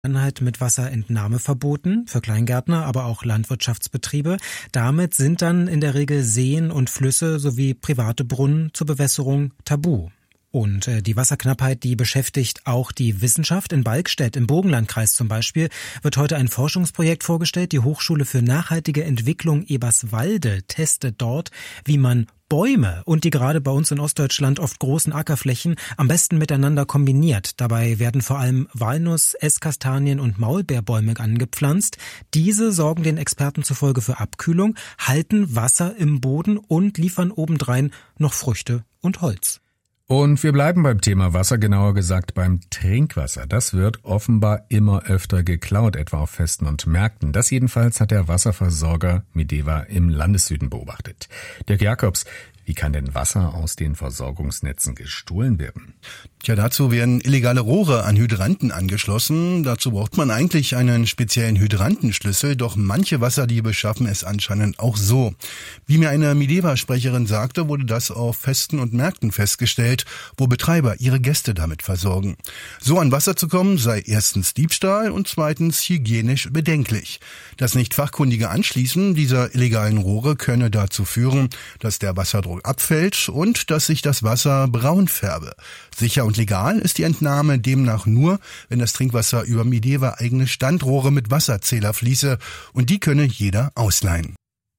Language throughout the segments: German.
Mit Wasserentnahme verboten für Kleingärtner, aber auch Landwirtschaftsbetriebe. Damit sind dann in der Regel Seen und Flüsse sowie private Brunnen zur Bewässerung tabu. Und die Wasserknappheit, die beschäftigt auch die Wissenschaft. In Balkstedt im Burgenlandkreis zum Beispiel wird heute ein Forschungsprojekt vorgestellt. Die Hochschule für nachhaltige Entwicklung Eberswalde testet dort, wie man Bäume und die gerade bei uns in Ostdeutschland oft großen Ackerflächen am besten miteinander kombiniert. Dabei werden vor allem Walnuss-, Esskastanien- und Maulbeerbäume angepflanzt. Diese sorgen den Experten zufolge für Abkühlung, halten Wasser im Boden und liefern obendrein noch Früchte und Holz. Und wir bleiben beim Thema Wasser, genauer gesagt beim Trinkwasser. Das wird offenbar immer öfter geklaut, etwa auf Festen und Märkten. Das jedenfalls hat der Wasserversorger Mideva im Landessüden beobachtet. Dirk Jakobs, wie kann denn Wasser aus den Versorgungsnetzen gestohlen werden? Tja, dazu werden illegale Rohre an Hydranten angeschlossen. Dazu braucht man eigentlich einen speziellen Hydrantenschlüssel, doch manche Wasserdiebe schaffen es anscheinend auch so. Wie mir eine Mideva-Sprecherin sagte, wurde das auf Festen und Märkten festgestellt, wo Betreiber ihre Gäste damit versorgen. So an Wasser zu kommen, sei erstens Diebstahl und zweitens hygienisch bedenklich. Das nicht fachkundige Anschließen dieser illegalen Rohre könne dazu führen, dass der Wasserdruck abfällt und dass sich das Wasser braun färbe. Sicher und legal ist die Entnahme demnach nur, wenn das Trinkwasser über Mideva eigene Standrohre mit Wasserzähler fließe und die könne jeder ausleihen.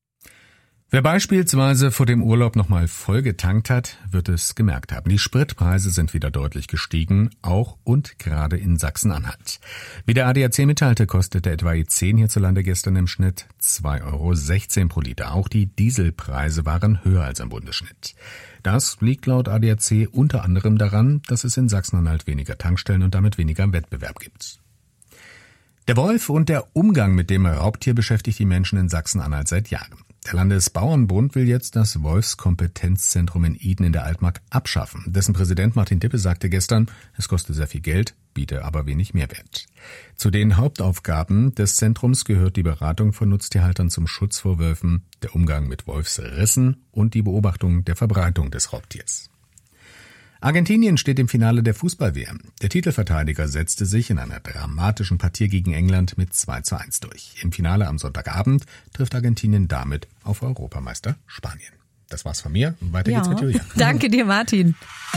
Wer beispielsweise vor dem Urlaub nochmal voll getankt hat, wird es gemerkt haben. Die Spritpreise sind wieder deutlich gestiegen, auch und gerade in Sachsen-Anhalt. Wie der ADAC mitteilte, kostete etwa E10 hierzulande gestern im Schnitt 2,16 € pro Liter. Auch die Dieselpreise waren höher als im Bundesschnitt. Das liegt laut ADAC unter anderem daran, dass es in Sachsen-Anhalt weniger Tankstellen und damit weniger Wettbewerb gibt. Der Wolf und der Umgang mit dem Raubtier beschäftigt die Menschen in Sachsen-Anhalt seit Jahren. Der Landesbauernbund will jetzt das Wolfskompetenzzentrum in Iden in der Altmark abschaffen. Dessen Präsident Martin Dippe sagte gestern, es koste sehr viel Geld, biete aber wenig Mehrwert. Zu den Hauptaufgaben des Zentrums gehört die Beratung von Nutztierhaltern zum Schutz vor Wölfen, der Umgang mit Wolfsrissen und die Beobachtung der Verbreitung des Raubtiers. Argentinien steht im Finale der Fußball-WM. Der Titelverteidiger setzte sich in einer dramatischen Partie gegen England mit 2:1 durch. Im Finale am Sonntagabend trifft Argentinien damit auf Europameister Spanien. Das war's von mir. Weiter geht's mit Julia. Danke dir, Martin.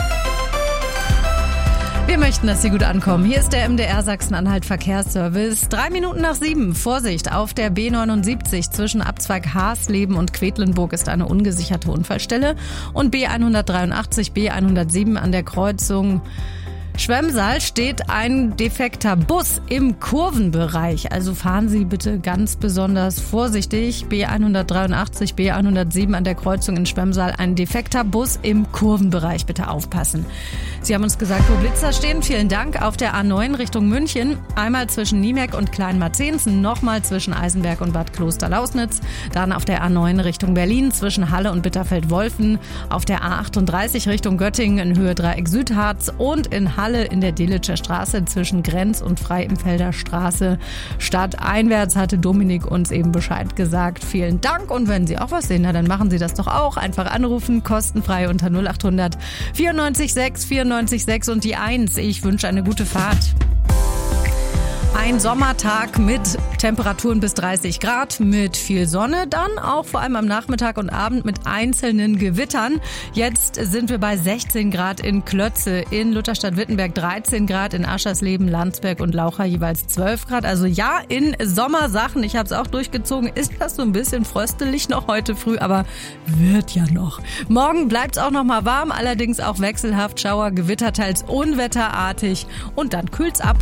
Wir möchten, dass Sie gut ankommen. Hier ist der MDR Sachsen-Anhalt Verkehrsservice. 7:03. Vorsicht, auf der B79 zwischen Abzweig Hasleben und Quedlinburg ist eine ungesicherte Unfallstelle. Und B183, B107 an der Kreuzung Schwemmsaal steht ein defekter Bus im Kurvenbereich. Also fahren Sie bitte ganz besonders vorsichtig. B183, B107 an der Kreuzung in Schwemmsaal, ein defekter Bus im Kurvenbereich. Bitte aufpassen. Sie haben uns gesagt, wo Blitzer stehen. Vielen Dank. Auf der A9 Richtung München. Einmal zwischen Niemek und Kleinmarzenzen, nochmal zwischen Eisenberg und Bad Klosterlausnitz. Dann auf der A9 Richtung Berlin zwischen Halle und Bitterfeld-Wolfen. Auf der A38 Richtung Göttingen in Höhe Dreieck Südharz und in Halle in der Delitscher Straße zwischen Grenz und Freienfelder Straße. Stadteinwärts hatte Dominik uns eben Bescheid gesagt. Vielen Dank. Und wenn Sie auch was sehen, dann machen Sie das doch auch. Einfach anrufen, kostenfrei unter 0800 94 6 94 6 und die 1. Ich wünsche eine gute Fahrt. Ein Sommertag mit Temperaturen bis 30 Grad, mit viel Sonne, dann auch vor allem am Nachmittag und Abend mit einzelnen Gewittern. Jetzt sind wir bei 16 Grad in Klötze, in Lutherstadt-Wittenberg 13 Grad, in Aschersleben, Landsberg und Laucha jeweils 12 Grad. Also ja, in Sommersachen, ich habe es auch durchgezogen, ist das so ein bisschen fröstelig noch heute früh, aber wird ja noch. Morgen bleibt es auch noch mal warm, allerdings auch wechselhaft, Schauer, Gewitter, teils unwetterartig und dann kühlt's ab.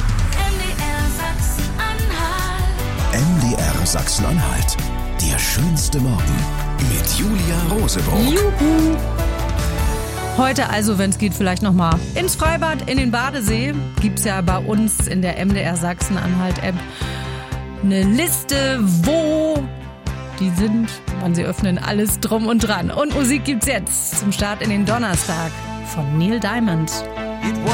MDR Sachsen-Anhalt. Der schönste Morgen mit Julia Rosebroock. Juhu! Heute also, wenn es geht, vielleicht nochmal ins Freibad, in den Badesee. Gibt's ja bei uns in der MDR Sachsen-Anhalt-App eine Liste, wo die sind, wann sie öffnen, alles drum und dran. Und Musik gibt's jetzt zum Start in den Donnerstag von Neil Diamond.